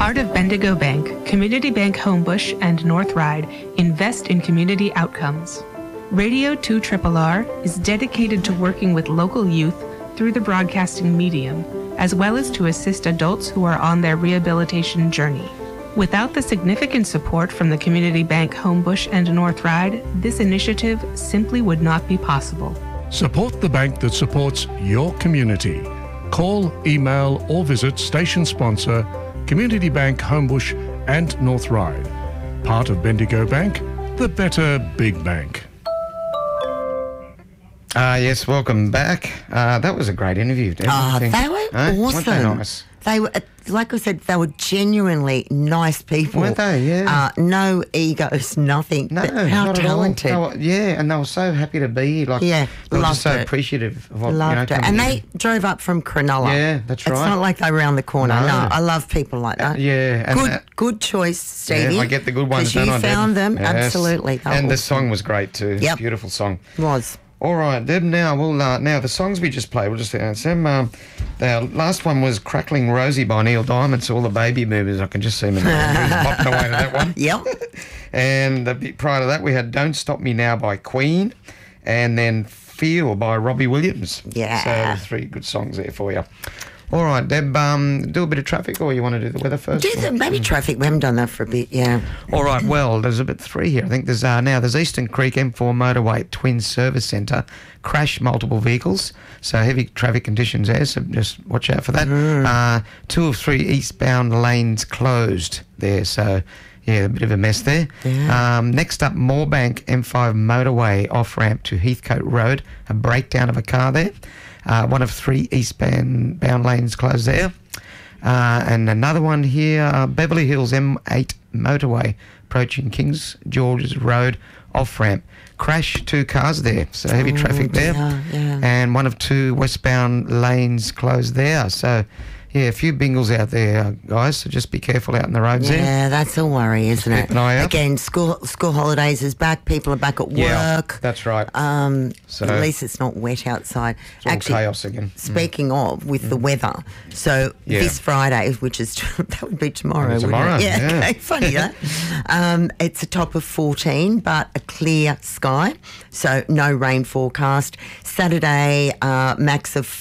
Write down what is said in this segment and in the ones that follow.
Part of Bendigo Bank, Community Bank Homebush and North Ryde invest in community outcomes. Radio 2RRR is dedicated to working with local youth through the broadcasting medium, as well as to assist adults who are on their rehabilitation journey. Without the significant support from the Community Bank Homebush and North Ryde, this initiative simply would not be possible. Support the bank that supports your community. Call, email or visit station sponsor Community Bank Homebush and North Ryde. Part of Bendigo Bank, the better big bank. Yes, welcome back. That was a great interview, Deb. They were awesome. Weren't they nice? They were, like I said, they were genuinely nice people. Weren't they? Yeah. No egos, nothing. No, but how not talented. at all. And they were so happy to be here. Like, yeah, they were just loved so it. appreciative of what, Loved it. And they drove up from Cronulla. Yeah, that's right. It's not like they were around the corner. No, I love people like that. And good choice, Stevie. Yeah, I get the good ones. Because you found them, yes. absolutely. And the song was great too. Yep. Beautiful song. It was. All right, Deb. Now now the songs we just played. We'll just Sam. The last one was "Crackling Rosie" by Neil Diamond. So all the baby boomers, I can just see them popping away to that one. Yep. And prior to that, we had "Don't Stop Me Now" by Queen, and then "Feel" by Robbie Williams. Yeah. So 3 good songs there for you. All right, Deb, do a bit of traffic, or you want to do the weather first? Maybe traffic. We haven't done that for a bit, yeah. All right, well, there's a bit 3 here. I think there's Eastern Creek M4 motorway Twin Service Centre, crash multiple vehicles, so heavy traffic conditions there, so just watch out for that. 2 of 3 eastbound lanes closed there, so yeah, a bit of a mess there. Yeah. Next up, Moorebank M5 motorway off-ramp to Heathcote Road, a breakdown of a car there. 1 of 3 eastbound lanes closed there. And another one here, Beverly Hills M8 motorway approaching Kings George's Road off-ramp. Crash 2 cars there, so heavy traffic there. Yeah. And 1 of 2 westbound lanes closed there. So, yeah, a few bingles out there, guys, so just be careful out in the roads there. Yeah, that's a worry, isn't it? Keep an eye out. Again, school holidays is back. People are back at work. Yeah, that's right. So at least it's not wet outside. It's all chaos again. Speaking of, with the weather, so this Friday, which is, that would be tomorrow, Tomorrow, wouldn't it? yeah. Okay, funny that. It's a top of 14, but a clear sky, so no rain forecast. Saturday, max of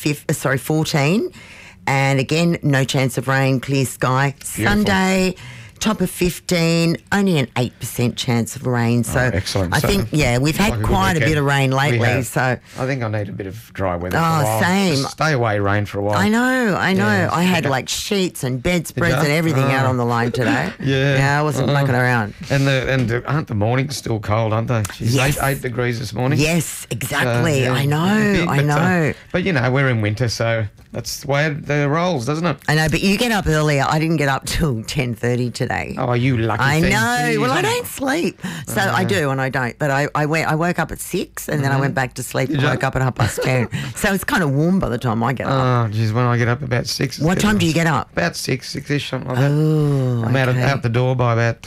14. And again, no chance of rain, clear sky. Beautiful. Sunday, top of 15, only an 8% chance of rain. So excellent. I think, we've had like a quite a good bit of rain weekend. lately. So I think I need a bit of dry weather for a while. same. Just stay away rain for a while. I know. Yeah. I had like sheets and bedspreads and everything out on the line today. Yeah. I wasn't mucking around. And aren't the mornings still cold, aren't they? Jeez, Yes. 8 degrees this morning. Yes, exactly. Yeah. I know. But, we're in winter, so that's the way it rolls, doesn't it? I know, but you get up earlier. I didn't get up till 10:30 today. Oh, you lucky I thing. know. Jeez. Well, I don't sleep. So I do and I don't. But I woke up at 6 and then I went back to sleep and woke up at 10:30. So it's kind of warm by the time I get up. Oh, geez, when I get up about 6. What time do you get up? About 6-ish, something like that. Oh, I'm out the door by about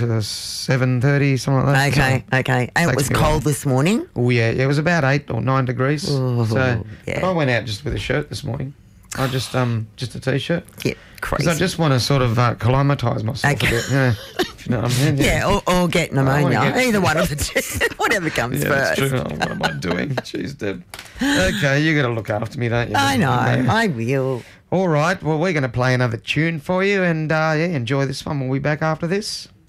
7:30, something like that. Okay. And it was Takes me a cold while. this morning? Oh, yeah. It was about 8 or 9 degrees. Ooh, So yeah. but I went out just with a shirt this morning. I just a T-shirt. Yeah, crazy. Because I just want to sort of acclimatise myself a bit. Yeah. If you know what I mean? Yeah, or get pneumonia. get- Either one of the two. Whatever comes Yeah, first. that's true. Oh, what am I doing? Jeez, Deb. Okay, you got to look after me, don't you? I know. I will. All right. Well, we're going to play another tune for you, and enjoy this one. We'll be back after this.